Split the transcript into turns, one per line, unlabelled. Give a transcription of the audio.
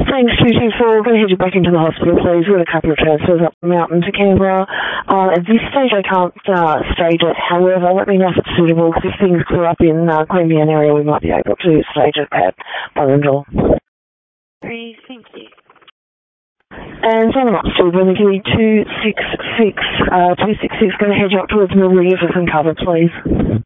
Thanks, 224. Go ahead, you're back into the hospital, please. We've got a couple of transfers up the mountain to Canberra. At this stage, I can't stage it. However, let me know if it's suitable, because if things clear up in Queanbeyan area, we might be able to stage it at Burrendal.
Thank you.
And so I'm up to Bendigo 266. 266, going to head you up towards Millbury for some cover, please.